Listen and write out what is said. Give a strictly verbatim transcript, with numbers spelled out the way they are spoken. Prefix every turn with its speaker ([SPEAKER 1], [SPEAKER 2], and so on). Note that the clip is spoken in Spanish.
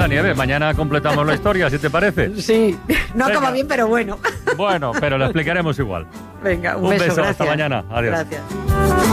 [SPEAKER 1] nada, Nieves, mañana completamos la historia, ¿si te parece?
[SPEAKER 2] Sí, no
[SPEAKER 1] Venga.
[SPEAKER 2] acaba bien, pero bueno.
[SPEAKER 1] Bueno, pero lo explicaremos igual.
[SPEAKER 2] Venga, un,
[SPEAKER 1] Un
[SPEAKER 2] beso,
[SPEAKER 1] beso,
[SPEAKER 2] gracias.
[SPEAKER 1] hasta mañana. Adiós.
[SPEAKER 2] Gracias.